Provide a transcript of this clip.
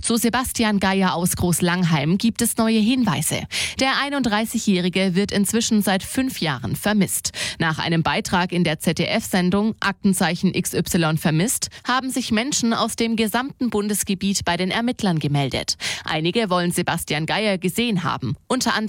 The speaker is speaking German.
Zu Sebastian Geier aus Großlangheim gibt es neue Hinweise. Der 31-Jährige wird inzwischen seit 5 Jahren vermisst. Nach einem Beitrag in der ZDF-Sendung Aktenzeichen XY vermisst, haben sich Menschen aus dem gesamten Bundesgebiet bei den Ermittlern gemeldet. Einige wollen Sebastian Geier gesehen haben, unter anderem